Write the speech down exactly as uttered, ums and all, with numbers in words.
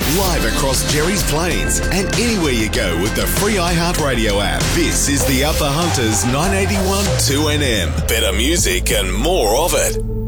Live across Jerry's Plains and anywhere you go with the free iHeartRadio app. This is the Upper Hunters nine eighty-one two N M. Better music and more of it.